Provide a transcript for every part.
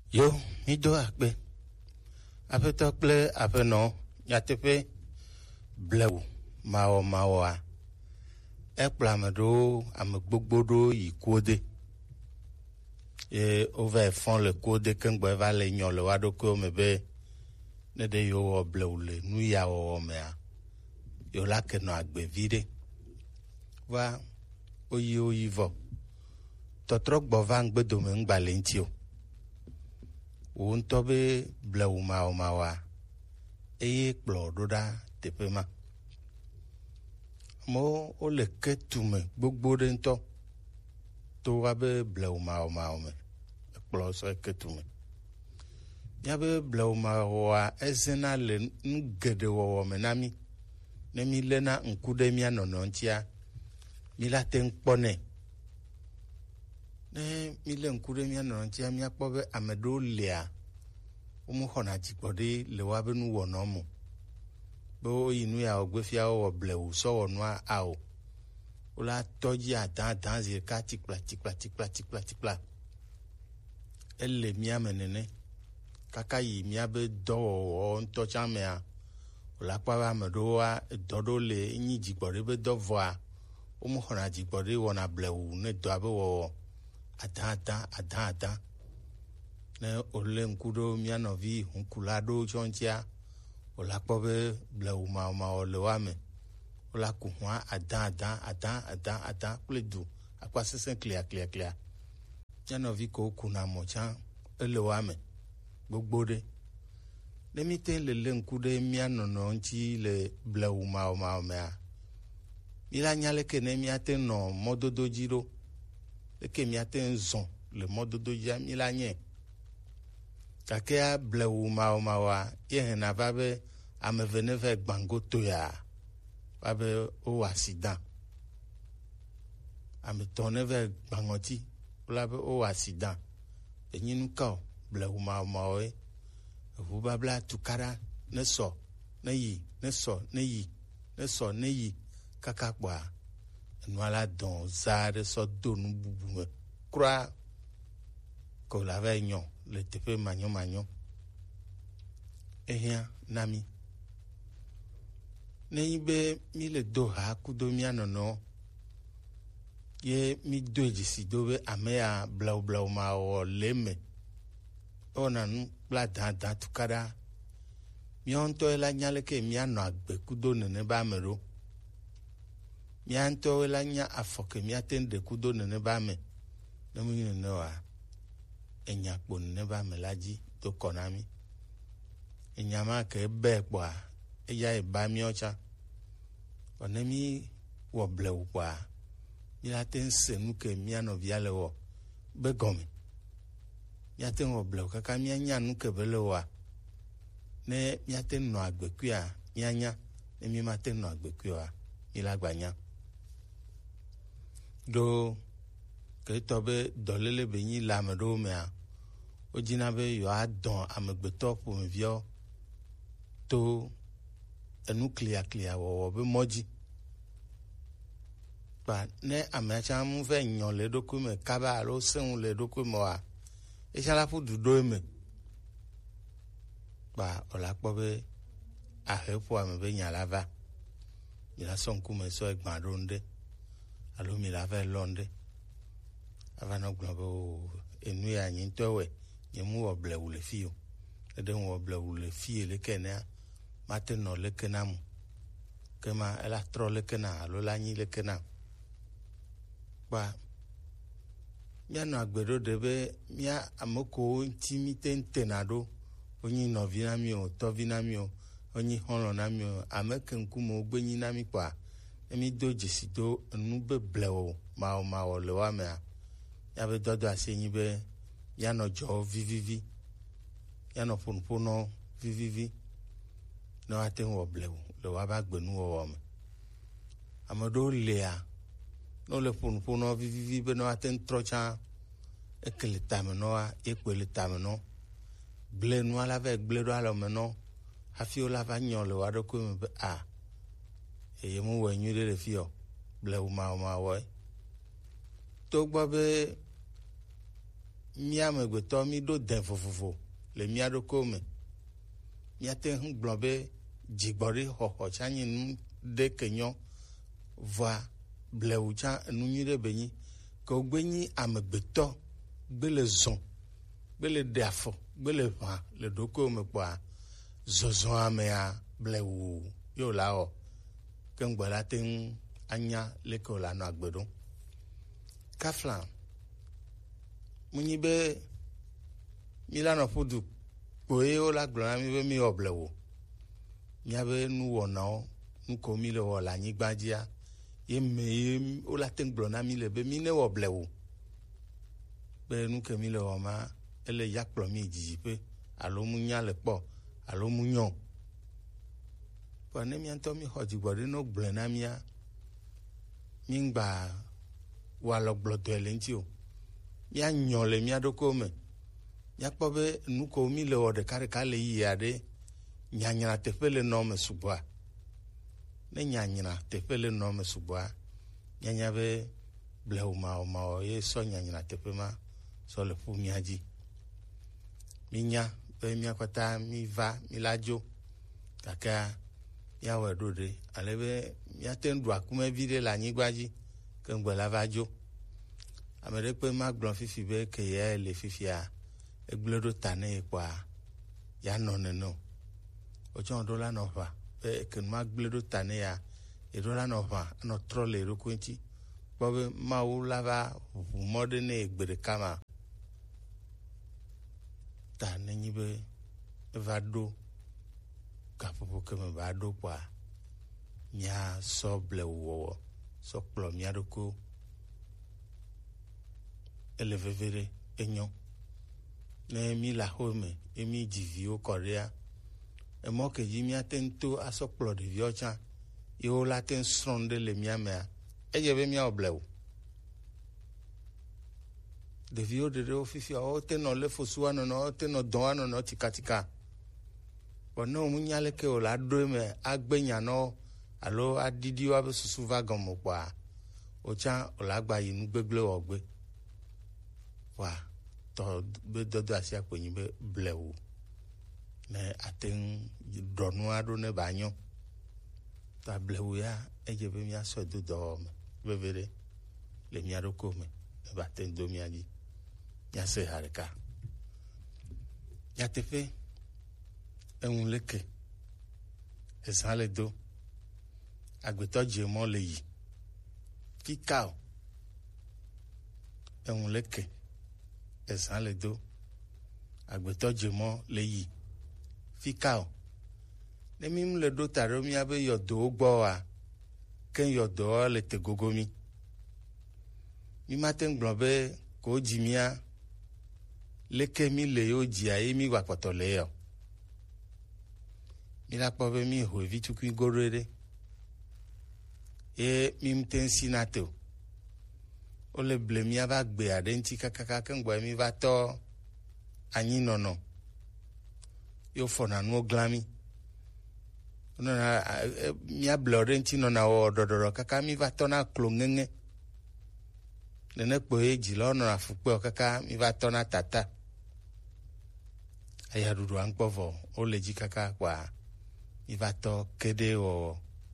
Yo, mi do akpe. Aƒetɔ kple aƒenɔ nyateƒe blewu mawɔmawɔa. Ekplɔ ame ɖewo, ame gbogbo ɖewo yi kuode. Ye wova fɔn le kuode keŋgbɔ va le nyɔ le wa ɖokuiwo me be ne ɖe yewo wɔ blewu le nu ya wɔwɔ mea, yewo la ke nɔ agbe vi ɖe. Va oyi vɔ. Tɔtrɔ gbɔ va ŋgbedome ŋgba le ŋuti o. Wo ŋutɔ be blewu mawɔmawɔa eye kplɔ ɖo ɖa teƒe ma. Amewo wole ketume gbogbo ɖe ŋutɔ to wa be blewu mawɔmawɔ me. Kplɔ sɔ ketume. Míabe blewu mawɔa ezena le nu geɖe wɔwɔ me na mí. Ne mí léna ŋku ɖe mía nɔnɔ ŋutia, mí la te ŋu kpɔnɛ. Ne mí lé ŋku ɖe mía nɔnɔ ŋutia, míakpɔ be ame ɖewo lia, womexɔna dzigbɔ ɖe le woabe nuwɔnɔ mo. Be woyi nu ya wɔ gbe fia wowɔ blewu sɔ wɔ nua ao. Wola tɔdzi adã zi ɖeka tikpla. Ele mía me nene. Kaka yi míabe dɔwɔwɔ ŋutɔ tsã mea, wola kpɔ be ame ɖewoa dɔ ɖewo le nyi dzigbɔ ɖe be dɔ vɔa, womexɔna dzigbɔ ɖe wɔna blewu ne dɔa be wɔwɔ adã. Ne wòlé ŋku ɖo mía nɔvi hũkula ɖewo tsɔ ŋutia, wola kpɔ be blewu mawɔmawɔ le wa me. Wola ku hũa adã kple du akpa sesẽ klia. Mía nɔvi ko kuna mɔ tsã ele wa me gbogbo ɖe. Ne mí te le lé ŋku ɖe mía nɔnɔ ŋuti le blewu mawɔmawɔ mea, mí la nya leke ne míate nɔ mɔdodo dzi ɖo. Leke míate zɔn le mɔdodo dzia mí la nye. Gakea blewu mawɔmawɔa ye hena va be ame eve ne va gbango to ya, va be wowɔ accident. Ame tɔ̃ ne va gbaŋɔti, wola be wowɔ accident. Enyi nu ka o, blewu mawɔmawɔe. Eʋu babla tukaɖa ne sɔ ne yi, ne sɔ ne yi, kaka kpɔa enua la dɔn zã ɖe sɔ do nu bubu me kura ko la va nyɔ le teƒe manyɔ. Ehia na mí. Ne nyi be mí le do ha kudo mía nɔnɔ, ye mí do dzisi do be ame ya blewu mawɔ le me. Ewɔna nu kple adã tukaɖa. Míawo ŋutɔ la nya leke míanɔ agbe kudo nene be ame ɖo. Mía ŋutɔwo la nya afɔke míate ɖe kudo nene be ame. Ne mu nene oa, enya kpo nene be ame la dzi do kɔ na mí. Enya ma ke ebe kpɔa, eya eba míawo tsã. Ne mí wɔ blewu kpɔa, mí la te se nu ke mía nɔvia le wɔ be gɔme. Míate wɔ blewu kaka míanya nu ke be le wɔa. Ne míate nɔ agbe kuia, míanya. Ne mí mate nɔ agbe kuia, mí la gba nya. Ɖo ke tɔ be dɔléle be nyi le ame ɖewo mea, wodzina be yewoadɔn amegbetɔ ƒomeviawo to enu klia wɔwɔ be mɔdzi. Kpa ne amea tsã mu va nyɔ le eɖokui me kaba alo seŋu le eɖokui me oa, etsã la ƒu du ɖo eme. Kpa wola kpɔ be ahe ƒo ame be nya la va. Mi la sɔ ŋkume sɔ gbã ɖo ŋɖe. Alo mi la va lɔ ŋɖe. Ava nɔ gblɔ be o enu ya nye ŋutɔ wɔe, nye mu wɔ blewu le fi o. Eɖe wɔ blewu le fi leke nea, mate nɔ leke na mu. Ke ma ela trɔ leke na alo la nyi leke na. Kpa míanɔ agbe ɖo ɖe be mía ame kowo ŋuti mí te tena ɖo. Wonyi nɔvi na mí o, tɔvi na mí o, wonyi xɔlɔ̃ na mí o, ame ke ŋkume wogbe nyi na mí kpɔa, ne mí do dzesi do enu be blewu mawɔmawɔ le wa mea, míabe dɔdɔ asi nyi be míanɔ dzɔ vivivi, míanɔ ƒonuƒonɔ vivivi, ne woate ŋu wɔ blewu le woabe agbenuwɔwɔ me. Ame ɖewo lia, ne wole ƒonuƒonɔ vivivi be ne woate ŋu trɔ tsã, eke le tame nɔa, ye kpoe le tame nɔ. Gble nua la va gble ɖo alɔme nɔ, hafi wola va nyɔ le wa ɖokui me be a, eye mu wɔ nyui ɖe le fi o, blewu mawɔmawɔe. Togbɔ be mia megbeto mi do den vovovo le mia do ko me mia te hu gblɔ be dzigbɔɖi xɔxɔ tsanyi nu de kenyo va blewu tsa nu nyi ɖe be nyi ke wogbe nyi amegbetɔ gbe le zɔn gbe le de afɔ gbe le ʋã le ɖokuiwo me kpɔa zɔzɔa mea blewu yo la wɔ ke ŋgbe la te ŋu anya leke wòle anɔ agbe ɖom kafla munyi be mi la nɔ ƒodu kpoe wola gblɔ na mi be mi wɔ blewu miabe nuwɔnawo nu ko mi le wɔ le anyigba dzia ye me ye wola te gblɔ na mi le be mi ne wɔ blewu be nu ke mi le wɔ ma ele ya kplɔ mi dzidziƒe alo mu nya le kpɔ alo mu nyɔ kɔ ne mia ŋutɔ mi xɔ dzigbɔɖi no gblɔ na mia mi ŋgba wɔ alɔgblɔdɔe le ŋuti o mia nyɔ le mia ɖokuiwo me miakpɔ be nu ko mi le wɔ ɖekaɖeka le yia ɖe nyanyra teƒe le nɔ me sugbɔa ne nyanyra teƒe le nɔ me sugbɔa mianya be blewu mawɔ ye sɔ nyanyra teƒe ma sɔ le ƒu mia dzi mi nya be mia kɔta mi va mi la dzo gake miawɔe ɖo ɖe ale be miate ŋu ɖu akumevi ɖe le anyigba dzi ke ŋgbe la va dzo ame ɖe kpe ma gblɔ fifi be ke ya le fifia egblẽ ɖo ta ne ye kpɔa ya nɔ nene o wotsɔ ɖo la nɔ ʋã be ke nu ma gblẽ ɖo ta ne ya eɖo la nɔ ʋã anɔ trɔ le eɖokui ŋuti kpɔ be Mawu la va ʋu mɔ ɖe ne gbe ɖeka ma ta nenyi be eva ɖo gaƒoƒo ke me va ɖo kpɔa mia sɔ blewu wɔwɔ sɔ kplɔ mia ɖokuiwo ele veve ɖe enyo ne mi le aƒe me ye mi dzi viwo kɔ ɖea emɔ ke dzi miate ŋu to asɔ kplɔ ɖeviwo tsã ye wola te ŋu srɔ̃ ɖe le mia mea edze be miawɔ blewu ɖeviwo ɖeɖewo fifia wote nɔ le fosu wa nɔnɔ wote nɔ dɔ wa nɔnɔ tikatika vɔ ne wo nya leke wòle aɖoe me agbe nyanɔ alo aɖiɖi woabe susu va gɔme kpɔa wotsã wòle agba yi nu gbegblẽ wɔ gbe wa tɔ be dodo asi akponyi be blewu ne ate ŋu ɖɔ nu aɖo ne ba nyɔ ta blewu ya edze be miasɔ do dɔwɔ me veve ɖe le mia ɖokuiwo me ne ba te ŋu do mia dzi miase ha ɖeka nyateƒe eŋu leke ezã le do agbetɔ dze mɔ le yi fika o eŋu leke ezã le do agbetɔ dze mɔ le yi fika o ne mi le ɖo ta ɖo miabe yɔdowo gbɔ wa ke yɔdowo le te gogo mi mate ŋu gblɔ be ko dzi mia leke mi le yewo dzia ye mi gba kpɔtɔ le yɔ mi la kpɔ be mi hoe vi tukui goɖoe ɖe ye mi te ŋu sina te o wole ble miabe agbe aɖe ŋuti kakaka ke ŋgɔe mi va tɔ anyinɔnɔ ye wofɔna nuwo glã mi nɔna miable ɖe ŋuti nɔna wɔ ɖɔɖɔɖɔ kaka mi va tɔna klo ŋeŋe nene kpoe dzilawo nɔna fukpeo kaka mi va tɔna tata aya ɖuɖu aŋkpɔ vɔ wole dzi kaka kpɔa mi va tɔ keɖe wɔwɔ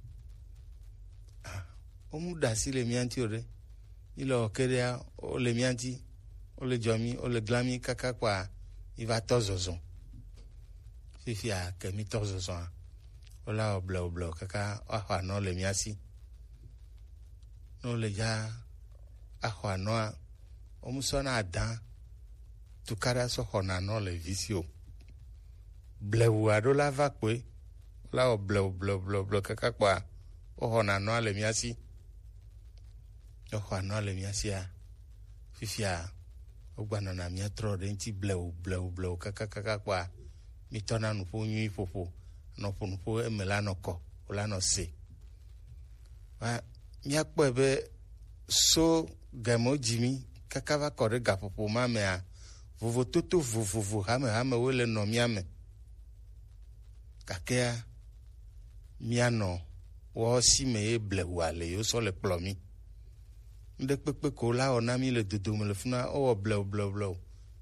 womu ɖe asi le mia ŋuti o ɖe mi le wɔ keɖea wole mia ŋuti wole dzɔ mi wole glã mi kaka kpɔa mi va tɔ zɔzɔ fifia ke mi tɔ zɔzɔa wola wɔ blewu kaka woaxɔ anɔ le mia si ne wole dza axɔ anɔa womusɔna adã tukaɖa sɔ xɔna anɔ le vi si o blewu aɖo la va kpoe wola wɔ blewu kaka kpɔa woxɔna anɔa le mia si woxɔ anɔa le mia sia fifia wogba nɔna mia trɔ ɖe ŋuti blewu kaka kpɔa mi tɔna nuƒo nyui ƒoƒo nɔ ƒo nuƒo eme la nɔ kɔ wola nɔ se miakpɔe be so gemo dzi mi kaka va kɔ ɖe gaƒoƒo ma mea vovototo vovovo hamehame wole nɔ mia me gakea mianɔ wɔsi me ye blewua le yewo sɔ le kplɔ mi ŋɖe kpekpe ko la wɔ na mi le dodome le funa wowɔ blewu